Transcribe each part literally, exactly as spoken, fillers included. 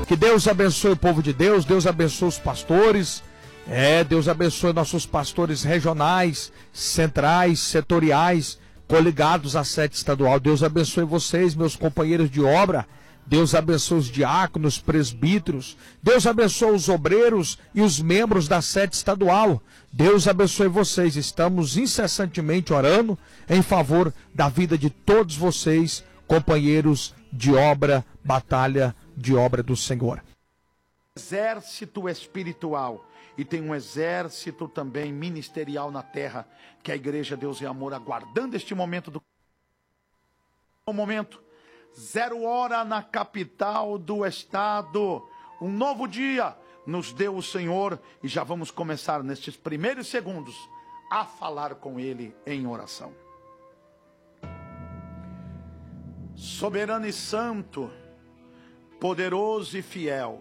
Que Deus abençoe o povo de Deus, Deus abençoe os pastores, é, Deus abençoe nossos pastores regionais, centrais, setoriais, coligados à sede estadual. Deus abençoe vocês, meus companheiros de obra. Deus abençoe os diáconos, presbíteros. Deus abençoe os obreiros e os membros da sede estadual. Deus abençoe vocês. Estamos incessantemente orando em favor da vida de todos vocês, companheiros de obra, batalha de obra do Senhor. Exército espiritual. E tem um exército também ministerial na terra, que é a Igreja Deus e Amor, aguardando este momento do... O momento... Zero hora na capital do estado. Um novo dia nos deu o Senhor. E já vamos começar nestes primeiros segundos a falar com Ele em oração. Soberano e santo, poderoso e fiel,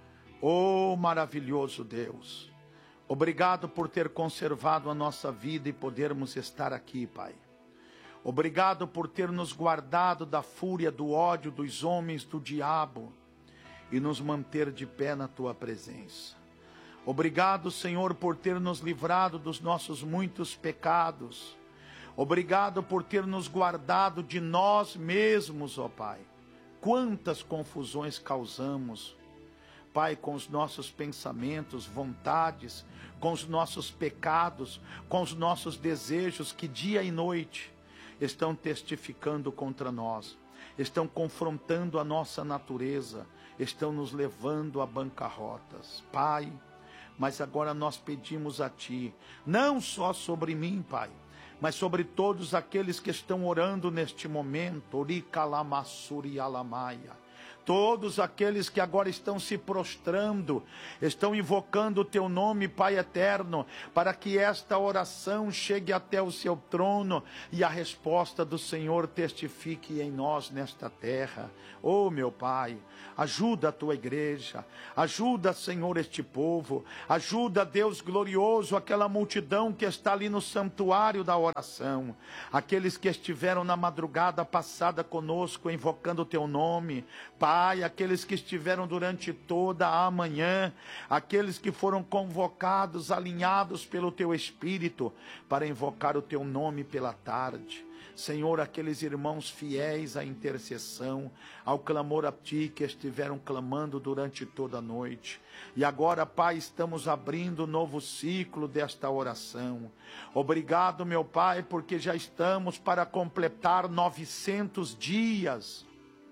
oh maravilhoso Deus, obrigado por ter conservado a nossa vida e podermos estar aqui, Pai. Obrigado por ter nos guardado da fúria, do ódio dos homens, do diabo, e nos manter de pé na Tua presença. Obrigado, Senhor, por ter nos livrado dos nossos muitos pecados. Obrigado por ter nos guardado de nós mesmos, ó Pai. Quantas confusões causamos, Pai, com os nossos pensamentos, vontades, com os nossos pecados, com os nossos desejos, que dia e noite estão testificando contra nós, estão confrontando a nossa natureza, estão nos levando a bancarrotas. Pai, mas agora nós pedimos a Ti, não só sobre mim, Pai, mas sobre todos aqueles que estão orando neste momento, Oricalamassuri Alamaia. Todos aqueles que agora estão se prostrando, estão invocando o Teu nome, Pai eterno, para que esta oração chegue até o Seu trono e a resposta do Senhor testifique em nós nesta terra. Oh, meu Pai, ajuda a Tua igreja, ajuda, Senhor, este povo, ajuda, Deus glorioso, aquela multidão que está ali no santuário da oração, aqueles que estiveram na madrugada passada conosco, invocando o Teu nome, Pai, aqueles que estiveram durante toda a manhã, aqueles que foram convocados, alinhados pelo Teu Espírito, para invocar o Teu nome pela tarde. Senhor, aqueles irmãos fiéis à intercessão, ao clamor a Ti, que estiveram clamando durante toda a noite. E agora, Pai, estamos abrindo um novo ciclo desta oração. Obrigado, meu Pai, porque já estamos para completar novecentos dias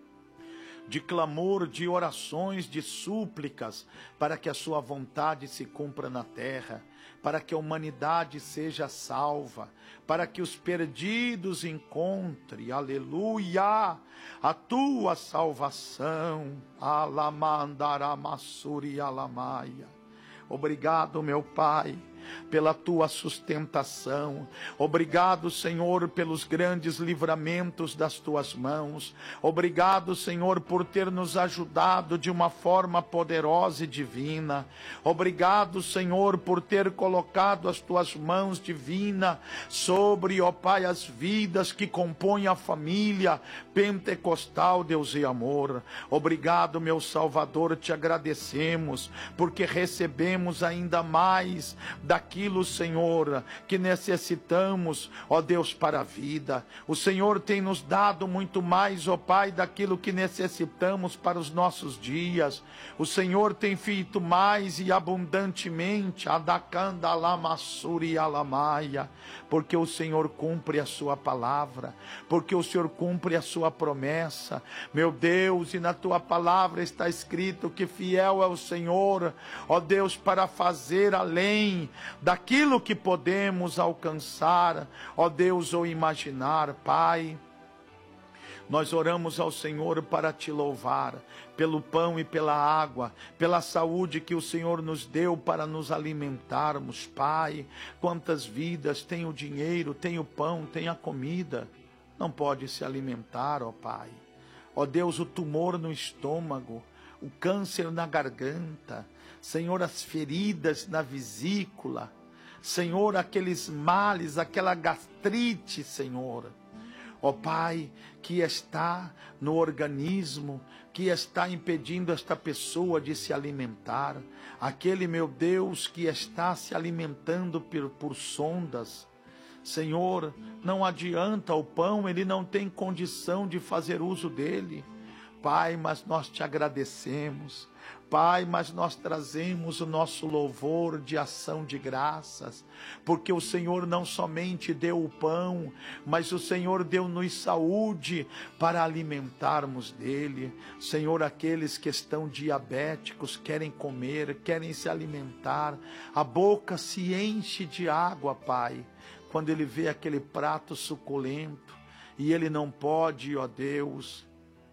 de clamor, de orações, de súplicas, para que a Sua vontade se cumpra na terra, para que a humanidade seja salva, para que os perdidos encontrem, aleluia, a Tua salvação. Alamandaramasuri alamaia. Obrigado, meu Pai, pela Tua sustentação. Obrigado, Senhor, pelos grandes livramentos das Tuas mãos. Obrigado, Senhor, por ter nos ajudado de uma forma poderosa e divina. Obrigado, Senhor, por ter colocado as Tuas mãos divina sobre, ó Pai, as vidas que compõem a família pentecostal, Deus e amor. Obrigado, meu Salvador, te agradecemos, porque recebemos ainda mais daquilo, Senhor, que necessitamos, ó Deus, para a vida. O Senhor tem nos dado muito mais, ó Pai, daquilo que necessitamos para os nossos dias. O Senhor tem feito mais e abundantemente, adakanda lamassuri alamaia, porque o Senhor cumpre a Sua palavra, porque o Senhor cumpre a Sua promessa, meu Deus, e na Tua palavra está escrito que fiel é o Senhor, ó Deus, para fazer além daquilo que podemos alcançar, ó Deus, ou imaginar. Pai, nós oramos ao Senhor para Te louvar pelo pão e pela água, pela saúde que o Senhor nos deu para nos alimentarmos. Pai, quantas vidas tem o dinheiro, tem o pão, tem a comida, não pode se alimentar, ó Pai. Ó Deus, o tumor no estômago, o câncer na garganta, Senhor, as feridas na vesícula, Senhor, aqueles males, aquela gastrite, Senhor. ó Pai, que está no organismo, que está impedindo esta pessoa de se alimentar, aquele, meu Deus, que está se alimentando por, por sondas. Senhor, não adianta o pão, ele não tem condição de fazer uso dele. Pai, mas nós te agradecemos. Pai, mas nós trazemos o nosso louvor de ação de graças, porque o Senhor não somente deu o pão, mas o Senhor deu-nos saúde para alimentarmos dele. Senhor, aqueles que estão diabéticos, querem comer, querem se alimentar, a boca se enche de água, Pai, quando ele vê aquele prato suculento, e ele não pode, ó Deus,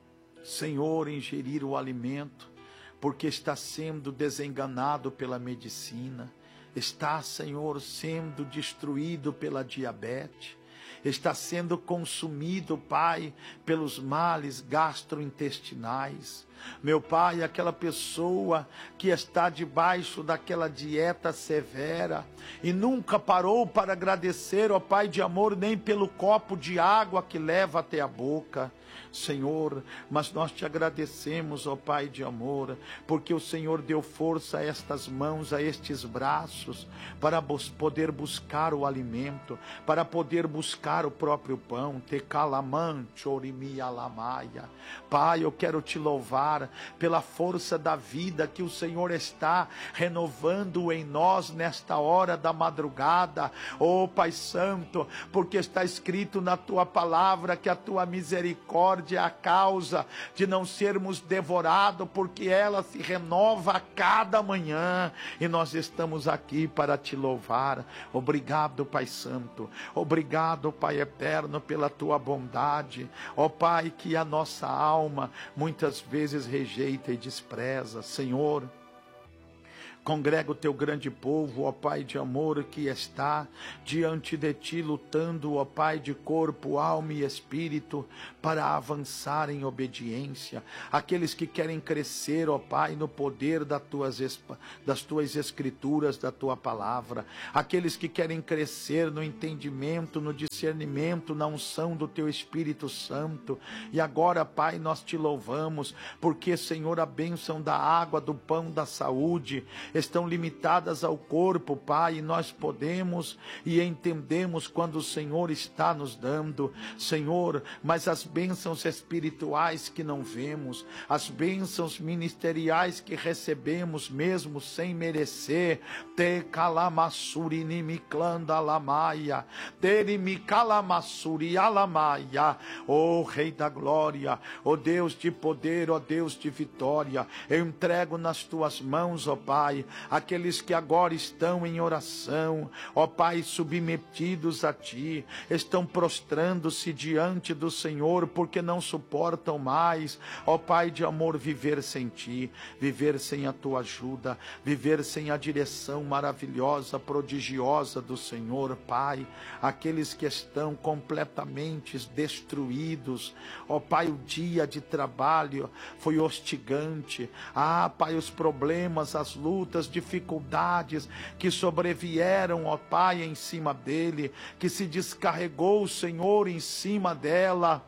Senhor, ingerir o alimento, porque está sendo desenganado pela medicina, está, Senhor, sendo destruído pela diabetes, está sendo consumido, Pai, pelos males gastrointestinais. Meu Pai, aquela pessoa que está debaixo daquela dieta severa e nunca parou para agradecer, ó Pai de amor, nem pelo copo de água que leva até a boca. Senhor, mas nós te agradecemos, ó Pai de amor, porque o Senhor deu força a estas mãos, a estes braços, para bus- poder buscar o alimento, para poder buscar o próprio pão. Te calaman, chorimi alamaia. Pai, eu quero te louvar pela força da vida que o Senhor está renovando em nós nesta hora da madrugada, ó Pai Santo, porque está escrito na tua palavra que a tua misericórdia é a causa de não sermos devorados, porque ela se renova a cada manhã, e nós estamos aqui para te louvar. Obrigado, Pai Santo, obrigado, Pai Eterno, pela tua bondade, ó Pai, que a nossa alma muitas vezes rejeita e despreza. Senhor, congrega o teu grande povo, ó Pai de amor, que está diante de ti lutando, ó Pai, de corpo, alma e espírito, para avançar em obediência. Aqueles que querem crescer, ó Pai, no poder das tuas, das tuas escrituras, da tua palavra. Aqueles que querem crescer no entendimento, no discernimento, na unção do teu Espírito Santo. E agora, Pai, nós te louvamos, porque, Senhor, a bênção da água, do pão, da saúde, estão limitadas ao corpo, Pai, e nós podemos e entendemos quando o Senhor está nos dando, Senhor, mas as bênçãos espirituais que não vemos, as bênçãos ministeriais que recebemos mesmo sem merecer, te calamassuri nimiclanda alamaia, terimi calamassuri alamaia, ó Rei da Glória, ó Deus de poder, ó Deus de vitória, eu entrego nas tuas mãos, ó Pai, aqueles que agora estão em oração, ó Pai, submetidos a Ti, estão prostrando-se diante do Senhor, porque não suportam mais, ó Pai de amor, viver sem Ti, viver sem a Tua ajuda, viver sem a direção maravilhosa, prodigiosa do Senhor, Pai, aqueles que estão completamente destruídos, ó Pai, o dia de trabalho foi hostigante, ah Pai, os problemas, as lutas, dificuldades que sobrevieram, ó Pai, em cima dele, que se descarregou o Senhor em cima dela,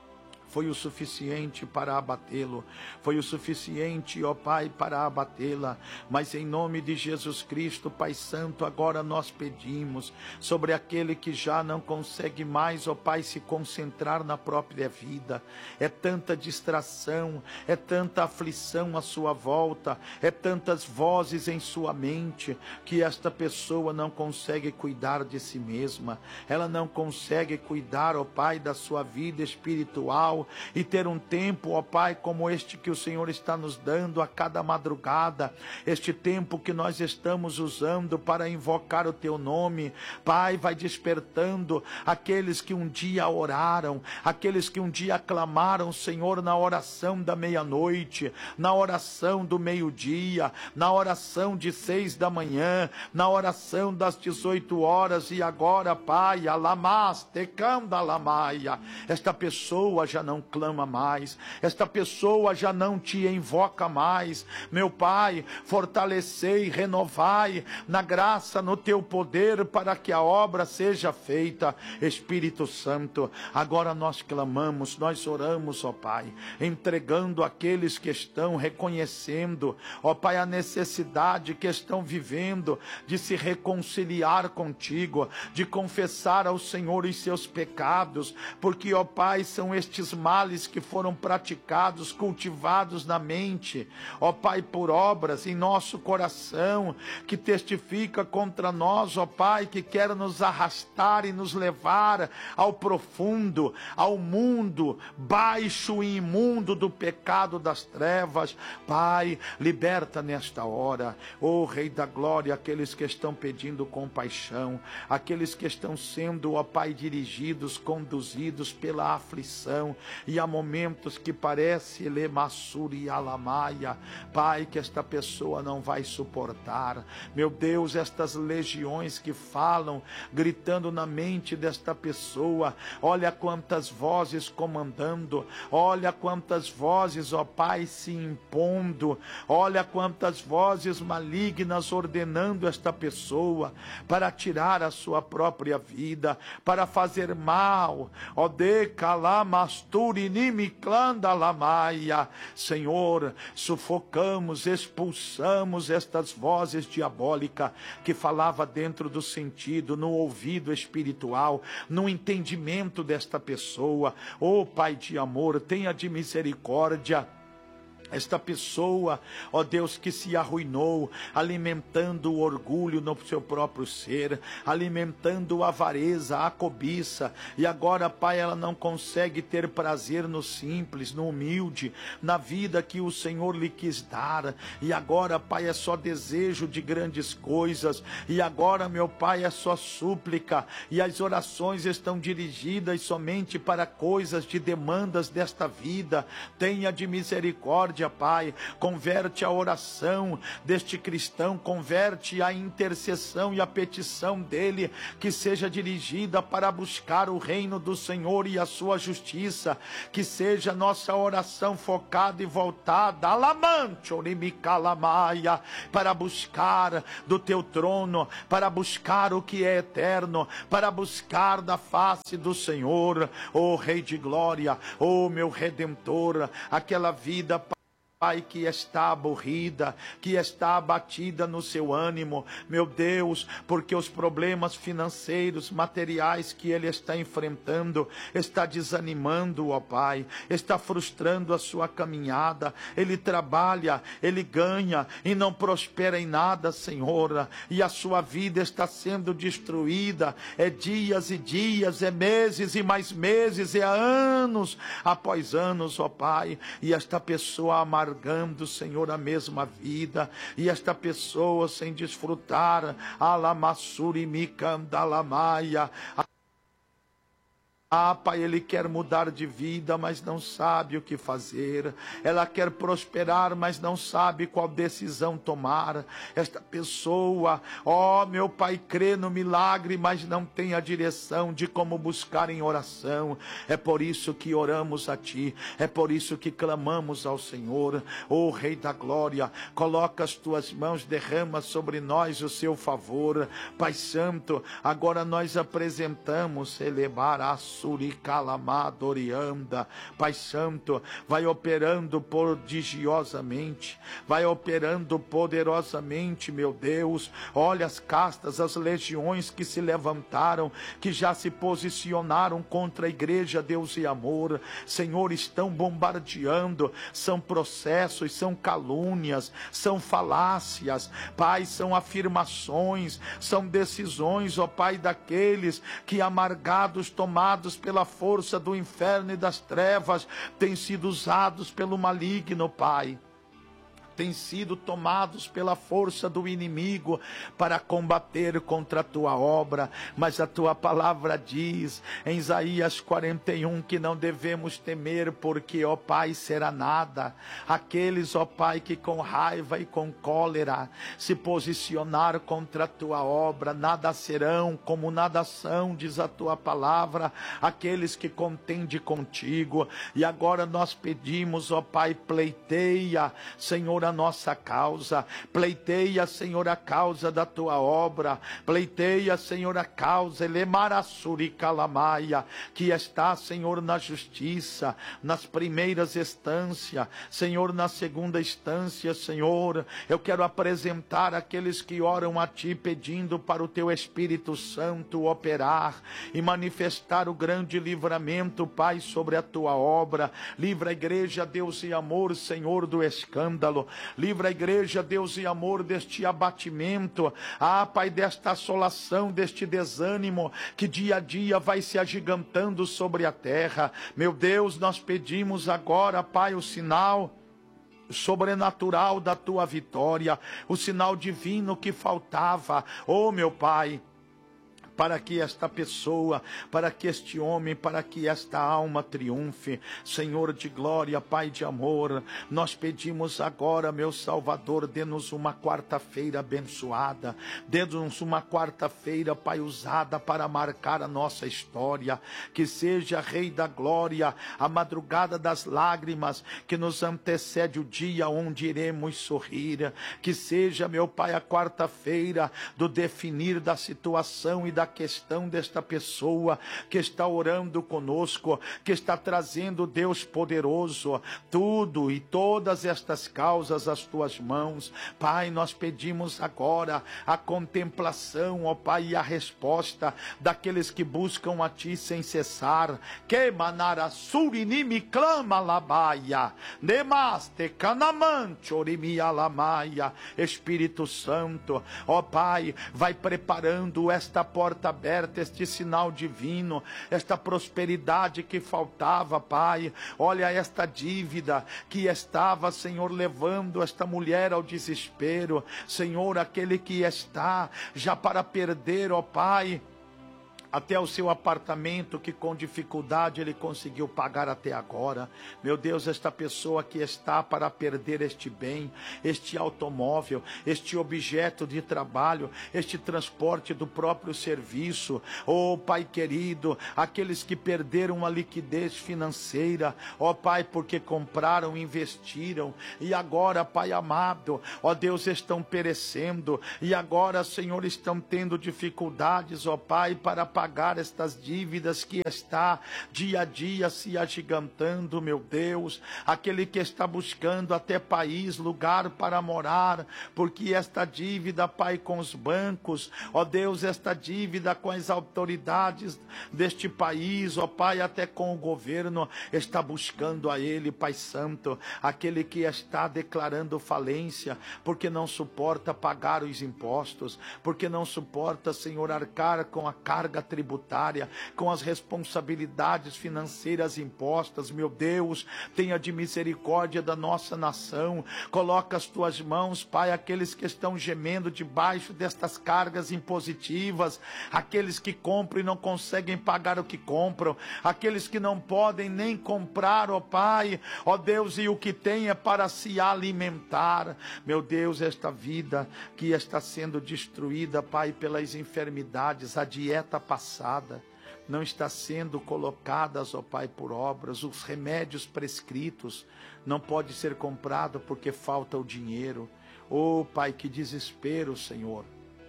foi o suficiente para abatê-lo, foi o suficiente, ó Pai, para abatê-la, mas em nome de Jesus Cristo, Pai Santo, agora nós pedimos sobre aquele que já não consegue mais, ó Pai, se concentrar na própria vida, é tanta distração, é tanta aflição à sua volta, é tantas vozes em sua mente, que esta pessoa não consegue cuidar de si mesma, ela não consegue cuidar, ó Pai, da sua vida espiritual, e ter um tempo, ó Pai, como este que o Senhor está nos dando a cada madrugada, este tempo que nós estamos usando para invocar o Teu nome. Pai, vai despertando aqueles que um dia oraram, aqueles que um dia clamaram, Senhor, na oração da meia-noite, na oração do meio-dia, na oração de seis da manhã, na oração das dezoito horas, e agora, Pai, alamas, tecanda alamaia, esta pessoa já não não clama mais, esta pessoa já não te invoca mais. Meu Pai, fortalecei, renovai na graça, no teu poder, para que a obra seja feita. Espírito Santo, agora nós clamamos, nós oramos, ó Pai, entregando aqueles que estão reconhecendo, ó Pai, a necessidade que estão vivendo de se reconciliar contigo, de confessar ao Senhor os seus pecados, porque, ó Pai, são estes males que foram praticados, cultivados na mente, ó Pai, por obras em nosso coração, que testifica contra nós, ó Pai, que quer nos arrastar e nos levar ao profundo, ao mundo baixo e imundo do pecado das trevas. Pai, liberta nesta hora, ó Rei da Glória, aqueles que estão pedindo compaixão, aqueles que estão sendo, ó Pai, dirigidos, conduzidos pela aflição, e há momentos que parece lemassuri alamaia, Pai, que esta pessoa não vai suportar. Meu Deus, estas legiões que falam, gritando na mente desta pessoa, olha quantas vozes comandando, olha quantas vozes, ó Pai, se impondo, olha quantas vozes malignas ordenando esta pessoa para tirar a sua própria vida, para fazer mal, ó de calamasturi nimiclanda lamaia. Senhor, sufocamos, expulsamos estas vozes diabólicas que falava dentro do sentido, no ouvido espiritual, no entendimento desta pessoa. Ó Pai de amor, tenha de misericórdia esta pessoa, ó Deus, que se arruinou, alimentando o orgulho no seu próprio ser, alimentando a avareza, a cobiça, e agora, Pai, ela não consegue ter prazer no simples, no humilde, na vida que o Senhor lhe quis dar, e agora, Pai, é só desejo de grandes coisas, e agora, meu Pai, é só súplica, e as orações estão dirigidas somente para coisas de demandas desta vida. Tenha de misericórdia, Pai, converte a oração deste cristão, converte a intercessão e a petição dele, que seja dirigida para buscar o reino do Senhor e a sua justiça, que seja nossa oração focada e voltada, alamante, orimicalamaya, para buscar do teu trono, para buscar o que é eterno, para buscar da face do Senhor, ó Rei de glória, ó meu Redentor, aquela vida, Pai, que está aborrida, que está abatida no seu ânimo, meu Deus, porque os problemas financeiros, materiais que ele está enfrentando, está desanimando, ó Pai, está frustrando a sua caminhada. Ele trabalha, ele ganha e não prospera em nada, Senhor, e a sua vida está sendo destruída. É dias e dias, é meses e mais meses, é anos após anos, ó Pai, e esta pessoa amargada, Senhor, a mesma vida, e esta pessoa sem desfrutar, alamassuri micandalamaya. Ah, Pai, ele quer mudar de vida, mas não sabe o que fazer. Ela quer prosperar, mas não sabe qual decisão tomar. Esta pessoa, ó, meu Pai, crê no milagre, mas não tem a direção de como buscar em oração. É por isso que oramos a Ti, é por isso que clamamos ao Senhor. Ó Rei da Glória, coloca as Tuas mãos, derrama sobre nós o Seu favor. Pai Santo, agora nós apresentamos, elevar a Suricalamadorianda. Pai Santo, vai operando prodigiosamente, vai operando poderosamente, meu Deus. Olha as castas, as legiões que se levantaram, que já se posicionaram contra a igreja, Deus e amor. Senhor, estão bombardeando, são processos, são calúnias, são falácias, Pai, são afirmações, são decisões, ó Pai, daqueles que, amargados, tomados pela força do inferno e das trevas, têm sido usados pelo maligno, Pai. têm sido tomados pela força do inimigo para combater contra a tua obra, mas a tua palavra diz em Isaías quarenta e um que não devemos temer, porque, ó Pai, será nada. Aqueles, ó Pai, que com raiva e com cólera se posicionar contra a tua obra, nada serão, como nada são, diz a tua palavra, aqueles que contendem contigo. E agora nós pedimos, ó Pai, pleiteia, Senhor, a nossa causa, pleiteia, Senhor, a causa da tua obra, pleiteia, Senhor, a causa, Elemarassuri Calamaia, que está, Senhor, na justiça, nas primeiras instâncias, Senhor, na segunda instância, Senhor, eu quero apresentar aqueles que oram a Ti, pedindo para o Teu Espírito Santo operar e manifestar o grande livramento, Pai, sobre a Tua obra. Livra a igreja, Deus e amor, Senhor, do escândalo. Livra a igreja, Deus e amor, deste abatimento. Ah, Pai, desta assolação, deste desânimo que dia a dia vai se agigantando sobre a terra. Meu Deus, nós pedimos agora, Pai, o sinal sobrenatural da Tua vitória, o sinal divino que faltava. Oh, meu Pai, para que esta pessoa, para que este homem, para que esta alma triunfe. Senhor de glória, Pai de amor, nós pedimos agora, meu Salvador, dê-nos uma quarta-feira abençoada, dê-nos uma quarta-feira, Pai, usada para marcar a nossa história, que seja, Rei da glória, a madrugada das lágrimas, que nos antecede o dia onde iremos sorrir, que seja, meu Pai, a quarta-feira do definir da situação e da questão desta pessoa que está orando conosco, que está trazendo, Deus poderoso, tudo e todas estas causas às Tuas mãos. Pai, nós pedimos agora a contemplação, ó Pai, e a resposta daqueles que buscam a Ti sem cessar. Que manarassurinimi clama labaia, nemaste canamante orimia lamaia. Espírito Santo, ó Pai, vai preparando esta porta aberta, este sinal divino, esta prosperidade que faltava, Pai. Olha esta dívida que estava, Senhor, levando esta mulher ao desespero. Senhor, aquele que está já para perder, ó Pai, até o seu apartamento, que com dificuldade ele conseguiu pagar até agora. Meu Deus, esta pessoa que está para perder este bem, este automóvel, este objeto de trabalho, este transporte do próprio serviço. Oh, Pai querido, aqueles que perderam a liquidez financeira, ó Pai, porque compraram, investiram, e agora, Pai amado, ó Deus, estão perecendo, e agora, Senhor, estão tendo dificuldades, ó Pai, para pagar pagar estas dívidas que está dia a dia se agigantando, meu Deus. Aquele que está buscando até país, lugar para morar, porque esta dívida, Pai, com os bancos, ó Deus, esta dívida com as autoridades deste país, ó Pai, até com o governo, está buscando a Ele, Pai Santo. Aquele que está declarando falência, porque não suporta pagar os impostos, porque não suporta, Senhor, arcar com a carga tributária, com as responsabilidades financeiras impostas. Meu Deus, tenha de misericórdia da nossa nação. Coloca as Tuas mãos, Pai, aqueles que estão gemendo debaixo destas cargas impositivas, aqueles que compram e não conseguem pagar o que compram, aqueles que não podem nem comprar, ó Pai, ó Deus, e o que tem é para se alimentar. Meu Deus, esta vida que está sendo destruída, Pai, pelas enfermidades, a dieta passada não está sendo colocadas, ó Pai, por obras, os remédios prescritos não pode ser comprado porque falta o dinheiro. Oh Pai, que desespero, Senhor,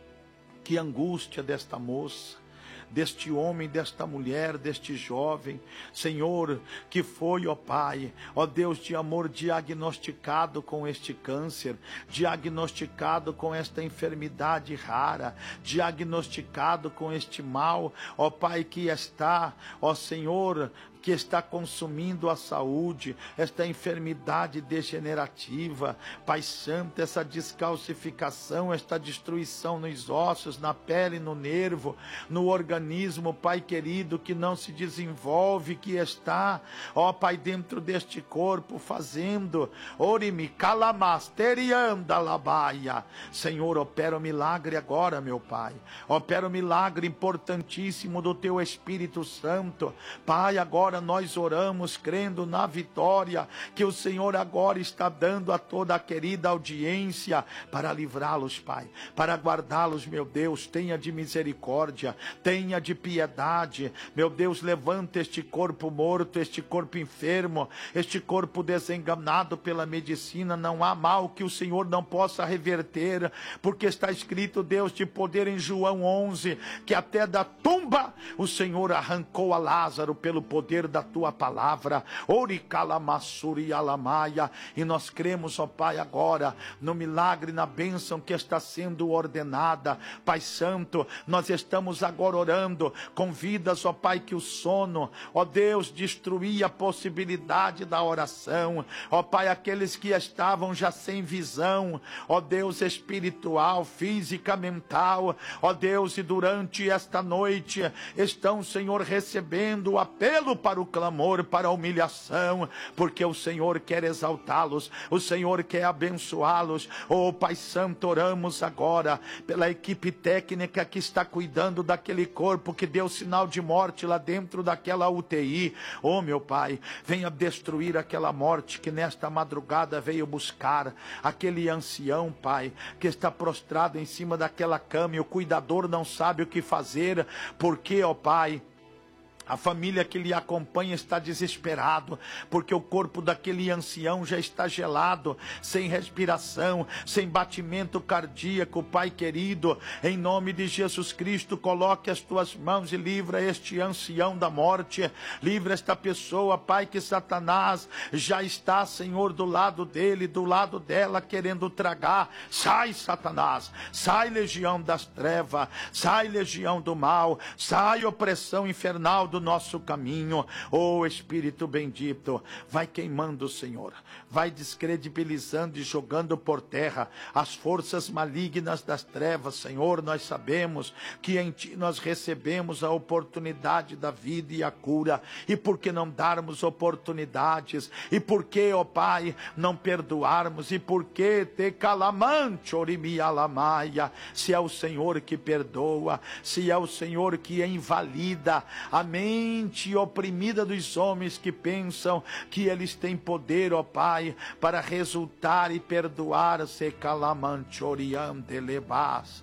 que angústia desta moça, deste homem, desta mulher, deste jovem, Senhor, que foi, ó Pai, ó Deus de amor, diagnosticado com este câncer, diagnosticado com esta enfermidade rara, diagnosticado com este mal, ó Pai, que está, ó Senhor, que está consumindo a saúde, esta enfermidade degenerativa, Pai Santo, essa descalcificação, esta destruição nos ossos, na pele, no nervo, no organismo, Pai querido, que não se desenvolve, que está, ó Pai, dentro deste corpo, fazendo, orimi calamasterianda labaia. Senhor, opera o milagre agora, meu Pai, opera o milagre importantíssimo do Teu Espírito Santo, Pai. Agora nós oramos crendo na vitória que o Senhor agora está dando a toda a querida audiência, para livrá-los, Pai, para guardá-los, meu Deus. Tenha de misericórdia, tenha de piedade, meu Deus. Levanta este corpo morto, este corpo enfermo, este corpo desenganado pela medicina. Não há mal que o Senhor não possa reverter, porque está escrito, Deus, de poder em João onze, que até da tumba o Senhor arrancou a Lázaro pelo poder da Tua palavra. Oricalamassuri alamaia. E nós cremos, ó Pai, agora no milagre, na bênção que está sendo ordenada, Pai Santo. Nós estamos agora orando com vidas, ó Pai, que o sono, ó Deus, destruía a possibilidade da oração, ó Pai, aqueles que estavam já sem visão, ó Deus, espiritual, física, mental, ó Deus, e durante esta noite estão, Senhor, recebendo o apelo para o clamor, para a humilhação, porque o Senhor quer exaltá-los, o Senhor quer abençoá-los. Oh Pai Santo, oramos agora pela equipe técnica que está cuidando daquele corpo que deu sinal de morte lá dentro daquela U T I. Oh meu Pai, venha destruir aquela morte que nesta madrugada veio buscar aquele ancião, Pai, que está prostrado em cima daquela cama e o cuidador não sabe o que fazer, porque, ó Pai, a família que lhe acompanha está desesperado, porque o corpo daquele ancião já está gelado, sem respiração, sem batimento cardíaco. Pai querido, em nome de Jesus Cristo, coloque as Tuas mãos e livra este ancião da morte. Livra esta pessoa, Pai, que Satanás já está, Senhor, do lado dele, do lado dela, querendo tragar. Sai, Satanás, sai, legião das trevas, sai, legião do mal, sai, opressão infernal do nosso caminho. Oh Espírito bendito, vai queimando, Senhor, vai descredibilizando e jogando por terra as forças malignas das trevas. Senhor, nós sabemos que em Ti nós recebemos a oportunidade da vida e a cura, e por que não darmos oportunidades? E por que, ó Pai, não perdoarmos? E por que te calamante orimialamaia? Se é o Senhor que perdoa, se é o Senhor que invalida a mente oprimida dos homens que pensam que eles têm poder, ó Pai, para resultar e perdoar. Se calamante oriante lebas.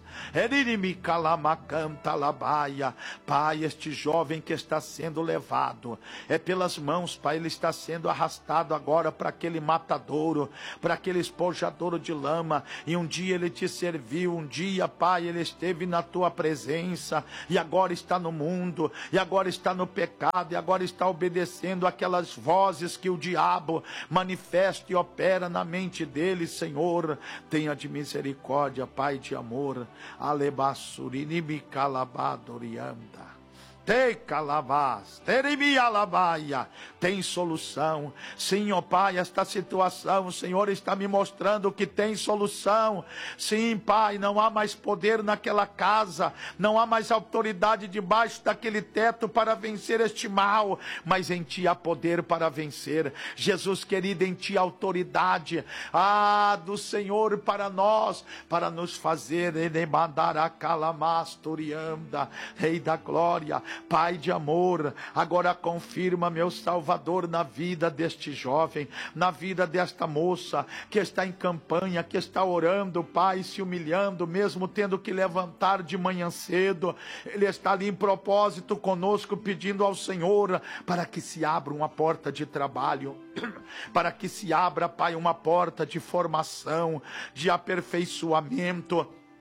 Pai, este jovem que está sendo levado é pelas mãos, Pai, ele está sendo arrastado agora para aquele matadouro, para aquele espojadouro de lama, e um dia ele Te serviu, um dia, Pai, ele esteve na Tua presença, e agora está no mundo, e agora está no pecado, e agora está obedecendo aquelas vozes que o diabo manifesta e opera na mente dele. Senhor, tenha de misericórdia, Pai de amor. Alebassurini calabadorianda. Te calavas, terimi alabaia. Tem solução. Sim, ó Pai, esta situação, o Senhor está me mostrando que tem solução. Sim, Pai, não há mais poder naquela casa, não há mais autoridade debaixo daquele teto para vencer este mal, mas em Ti há poder para vencer. Jesus querido, em Ti há autoridade, ah, do Senhor para nós, para nos fazer mandar a calamasturianda, Rei da glória, Pai de amor. Agora confirma, meu Salvador, na vida deste jovem, na vida desta moça que está em campanha, que está orando, Pai, se humilhando, mesmo tendo que levantar de manhã cedo. Ele está ali em propósito conosco, pedindo ao Senhor para que se abra uma porta de trabalho, para que se abra, Pai, uma porta de formação, de aperfeiçoamento.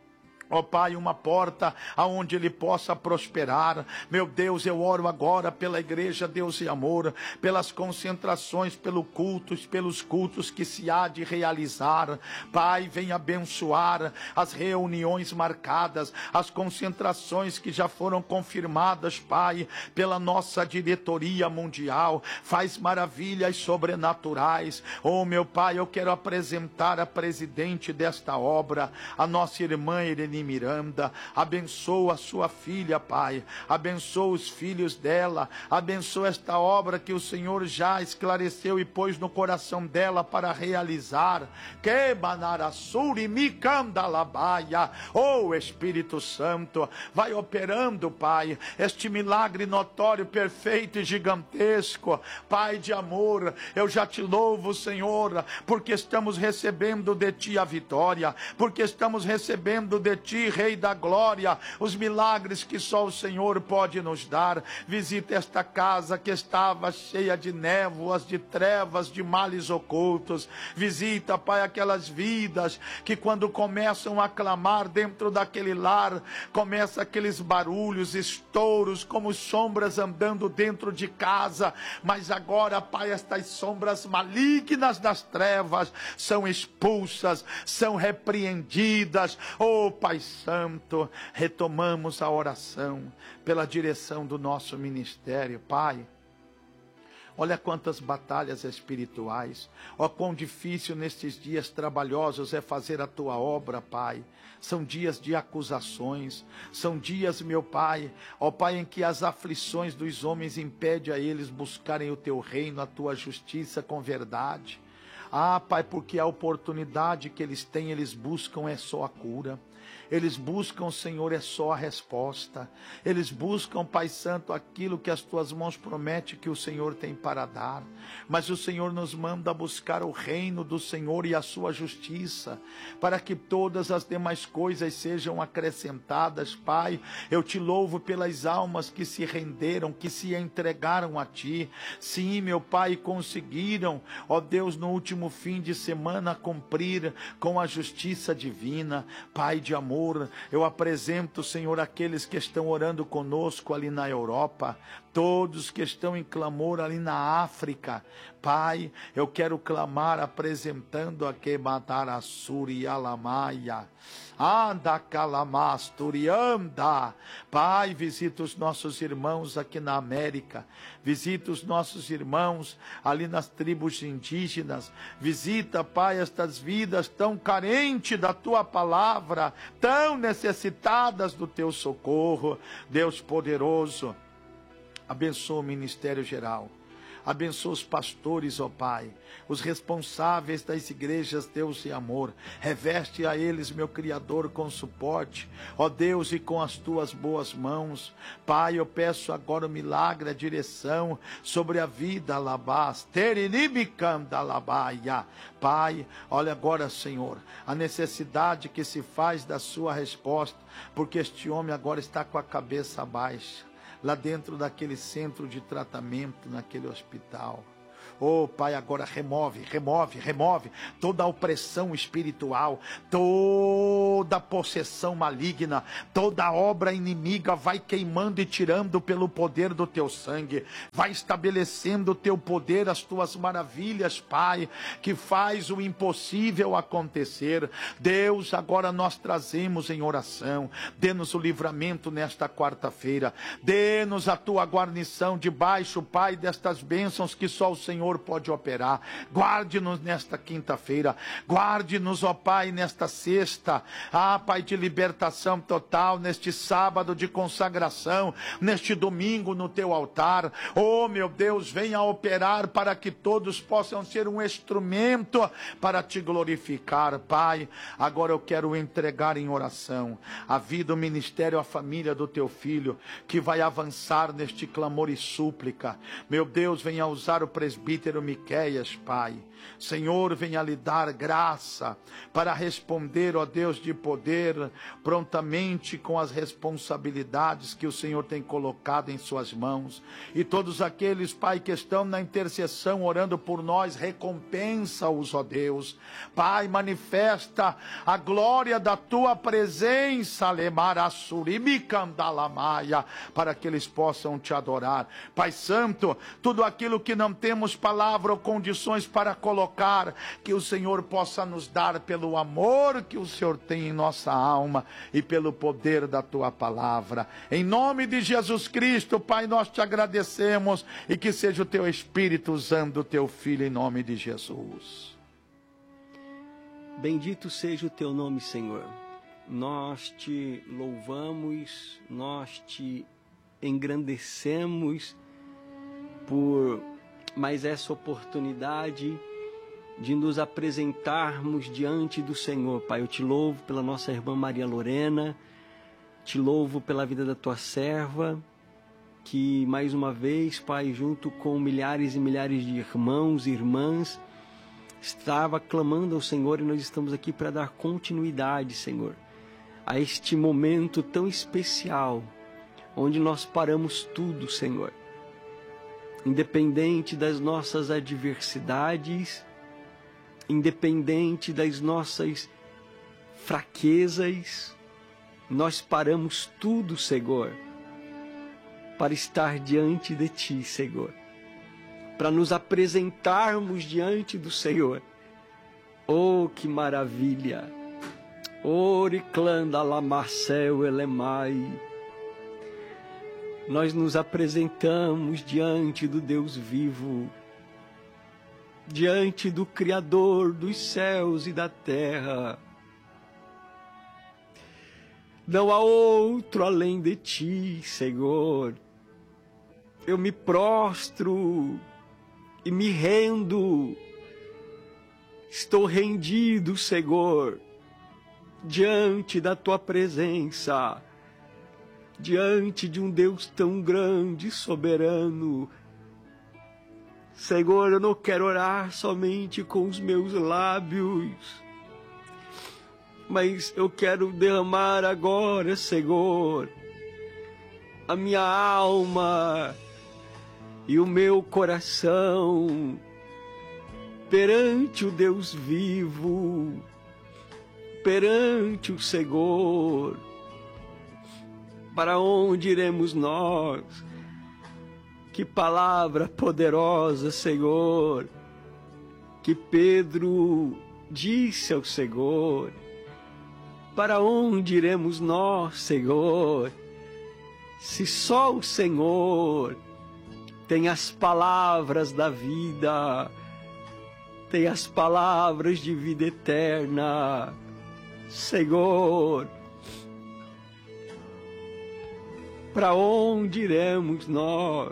ó Pai, uma porta aonde ele possa prosperar. Meu Deus, eu oro agora pela igreja Deus e Amor, pelas concentrações, pelos cultos, pelos cultos que se há de realizar. Pai, vem abençoar as reuniões marcadas, as concentrações que já foram confirmadas, Pai, pela nossa diretoria mundial. Faz maravilhas sobrenaturais. Oh, meu Pai, eu quero apresentar a presidente desta obra, a nossa irmã Irene Miranda. Abençoa a sua filha, Pai, abençoa os filhos dela, abençoa esta obra que o Senhor já esclareceu e pôs no coração dela para realizar. Que banarassuri mikandalabaia. Oh, Espírito Santo, vai operando, Pai, este milagre notório, perfeito e gigantesco. Pai de amor, eu já te louvo, Senhor, porque estamos recebendo de Ti a vitória, porque estamos recebendo de Ti, Rei da glória, os milagres que só o Senhor pode nos dar. Visita esta casa que estava cheia de névoas, de trevas, de males ocultos. Visita, Pai, aquelas vidas que quando começam a clamar dentro daquele lar, começa aqueles barulhos, estouros, como sombras andando dentro de casa. Mas agora, Pai, estas sombras malignas das trevas são expulsas, são repreendidas. Oh, Pai Santo, retomamos a oração pela direção do nosso ministério, Pai. Olha quantas batalhas espirituais. Ó, quão difícil nestes dias trabalhosos é fazer a Tua obra, Pai. São dias de acusações. São dias, meu Pai, ó Pai, em que as aflições dos homens impedem a eles buscarem o Teu reino, a Tua justiça com verdade. Ah, Pai, porque a oportunidade que eles têm, eles buscam é só a cura. Eles buscam, Senhor, é só a resposta. Eles buscam, Pai Santo, aquilo que as Tuas mãos prometem que o Senhor tem para dar. Mas o Senhor nos manda buscar o reino do Senhor e a Sua justiça, para que todas as demais coisas sejam acrescentadas, Pai. Eu Te louvo pelas almas que se renderam, que se entregaram a Ti. Sim, meu Pai, conseguiram, ó Deus, no último fim de semana cumprir com a justiça divina. Pai de amor, eu apresento, Senhor, aqueles que estão orando conosco ali na Europa, todos que estão em clamor ali na África. Pai, eu quero clamar apresentando a que Matarassuri Alamaia. Anda calamasturi, anda. Pai, visita os nossos irmãos aqui na América. Visita os nossos irmãos ali nas tribos indígenas. Visita, Pai, estas vidas tão carentes da Tua palavra, tão necessitadas do Teu socorro. Deus poderoso, abençoa o ministério geral. Abençoa os pastores, ó Pai, os responsáveis das igrejas, Deus e amor. Reveste a eles, meu Criador, com suporte, ó Deus, e com as Tuas boas mãos. Pai, eu peço agora o milagre, a direção sobre a vida, alabás, terinimicanda alabaia. Pai, olha agora, Senhor, a necessidade que se faz da Sua resposta, porque este homem agora está com a cabeça baixa, lá dentro daquele centro de tratamento, naquele hospital. Oh, Pai, agora remove, remove, remove toda a opressão espiritual, toda possessão maligna, toda obra inimiga vai queimando e tirando pelo poder do Teu sangue. Vai estabelecendo o Teu poder, as Tuas maravilhas, Pai, que faz o impossível acontecer. Deus, agora nós trazemos em oração. Dê-nos o livramento nesta quarta-feira. Dê-nos a Tua guarnição debaixo, Pai, destas bênçãos que só o Senhor pode operar. Guarde-nos nesta quinta-feira, guarde-nos, ó Pai, nesta sexta, ah, Pai, de libertação total, neste sábado de consagração, neste domingo no Teu altar. Oh, meu Deus, venha operar para que todos possam ser um instrumento para Te glorificar, Pai. Agora eu quero entregar em oração a vida, o ministério, a família do Teu Filho, que vai avançar neste clamor e súplica. Meu Deus, venha usar o presbítero Miqueias, Pai. Senhor, venha lhe dar graça para responder, ó Deus de poder, prontamente com as responsabilidades que o Senhor tem colocado em suas mãos. E todos aqueles, Pai, que estão na intercessão orando por nós, recompensa-os, ó Deus. Pai, manifesta a glória da tua presença, para que eles possam te adorar. Pai Santo, tudo aquilo que não temos palavra ou condições para colocar, que o Senhor possa nos dar pelo amor que o Senhor tem em nossa alma e pelo poder da tua palavra. Em nome de Jesus Cristo, Pai, nós te agradecemos, e que seja o teu Espírito usando o teu Filho, em nome de Jesus. Bendito seja o teu nome, Senhor. Nós te louvamos, nós te engrandecemos por mais essa oportunidade de nos apresentarmos diante do Senhor. Pai, eu te louvo pela nossa irmã Maria Lorena, te louvo pela vida da tua serva, que mais uma vez, Pai, junto com milhares e milhares de irmãos e irmãs, estava clamando ao Senhor, e nós estamos aqui para dar continuidade, Senhor, a este momento tão especial, onde nós paramos tudo, Senhor. Independente das nossas adversidades, independente das nossas fraquezas, nós paramos tudo, Senhor, para estar diante de Ti, Senhor, para nos apresentarmos diante do Senhor. Oh, que maravilha! Oriclanda lamarcel elemai. Nós nos apresentamos diante do Deus vivo, diante do Criador dos céus e da terra. Não há outro além de ti, Senhor. Eu me prostro e me rendo. Estou rendido, Senhor, diante da tua presença, diante de um Deus tão grande e soberano. Senhor, eu não quero orar somente com os meus lábios, mas eu quero derramar agora, Senhor, a minha alma e o meu coração perante o Deus vivo, perante o Senhor. Para onde iremos nós? Que palavra poderosa, Senhor, que Pedro disse ao Senhor. Para onde iremos nós, Senhor, se só o Senhor tem as palavras da vida, tem as palavras de vida eterna, Senhor? Para onde iremos nós?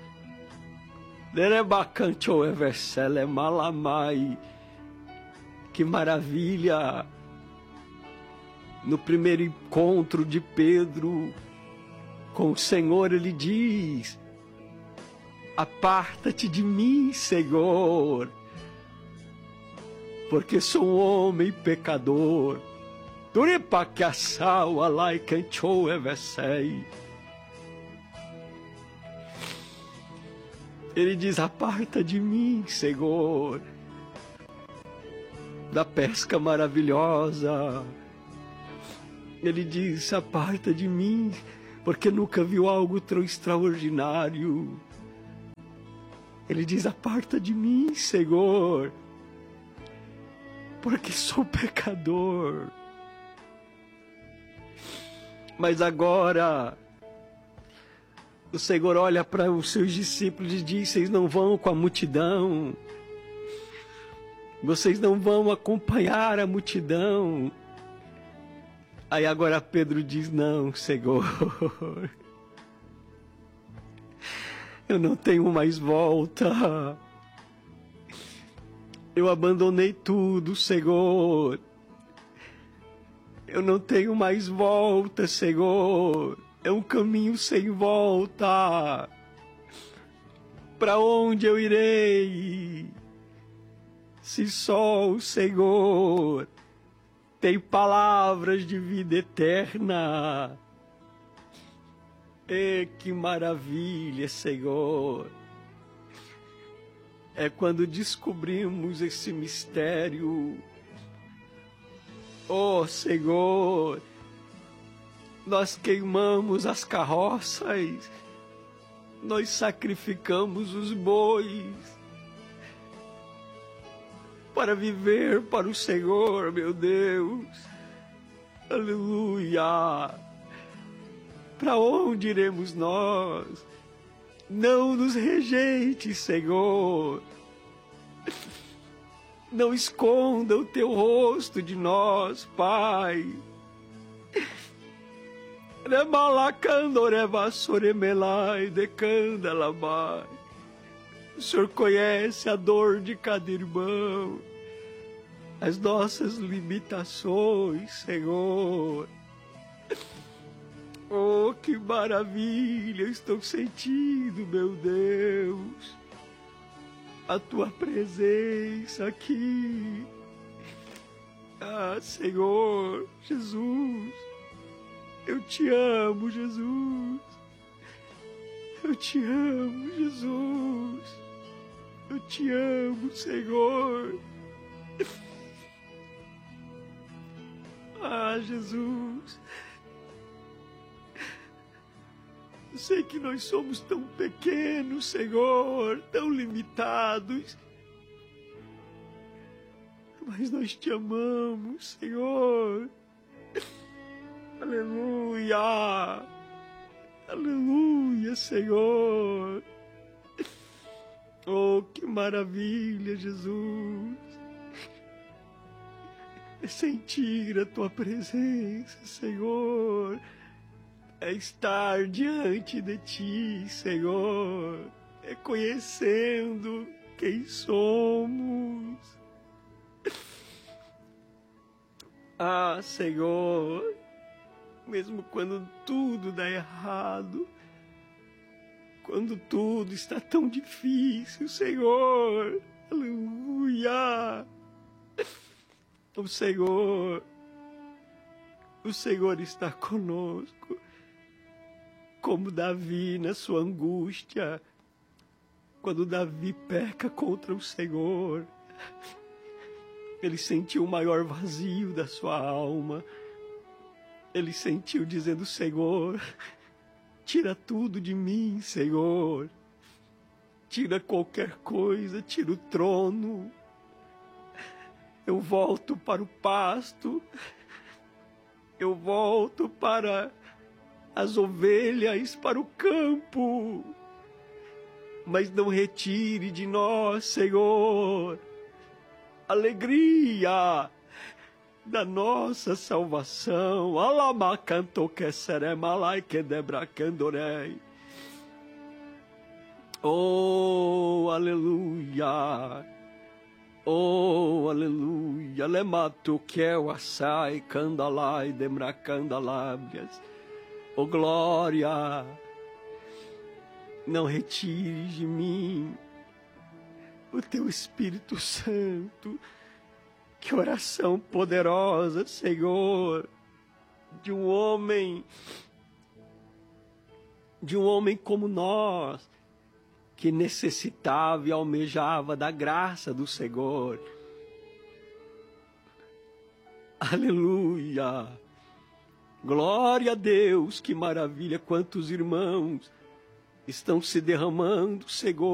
Que maravilha! No primeiro encontro de Pedro com o Senhor, ele diz: aparta-te de mim, Senhor, porque sou um homem pecador. Ele diz: aparta de mim, Senhor, da pesca maravilhosa. Ele diz: aparta de mim, porque nunca viu algo tão extraordinário. Ele diz: aparta de mim, Senhor, porque sou pecador. Mas agora o Senhor olha para os seus discípulos e diz: vocês não vão com a multidão, vocês não vão acompanhar a multidão. Aí agora Pedro diz: não, Senhor, eu não tenho mais volta. Eu abandonei tudo, Senhor. Eu não tenho mais volta, Senhor. É um caminho sem volta. Para onde eu irei? Se só o Senhor tem palavras de vida eterna. E que maravilha, Senhor! É quando descobrimos esse mistério. Oh, Senhor, nós queimamos as carroças, nós sacrificamos os bois para viver para o Senhor, meu Deus. Aleluia! Para onde iremos nós? Não nos rejeite, Senhor. Não esconda o teu rosto de nós, Pai. O Senhor conhece a dor de cada irmão, as nossas limitações, Senhor. Oh, que maravilha eu estou sentindo, meu Deus, a tua presença aqui. Ah, Senhor, Jesus, eu te amo, Jesus. Eu te amo, Jesus. Eu te amo, Senhor. Ah, Jesus. Eu sei que nós somos tão pequenos, Senhor, tão limitados. Mas nós te amamos, Senhor. Aleluia. Aleluia, Senhor. Oh, que maravilha, Jesus. É sentir a tua presença, Senhor. É estar diante de ti, Senhor. É conhecendo quem somos. Ah, Senhor, mesmo quando tudo dá errado, quando tudo está tão difícil, Senhor, aleluia, o Senhor, o Senhor está conosco, como Davi na sua angústia, quando Davi peca contra o Senhor, ele sentiu o maior vazio da sua alma. Ele sentiu dizendo, Senhor, tira tudo de mim, Senhor. Tira qualquer coisa, tira o trono. Eu volto para o pasto. Eu volto para as ovelhas, para o campo. Mas não retire de nós, Senhor, alegria da nossa salvação. Alama canto que seremalai que debracandorei. Oh, aleluia. Oh, aleluia. Lemato que eu assai candalai demracandalábrias. Oh, glória. Não retire de mim o teu Espírito Santo. Que oração poderosa, Senhor, de um homem, de um homem como nós, que necessitava e almejava da graça do Senhor. Aleluia! Glória a Deus, que maravilha, quantos irmãos estão se derramando, Senhor.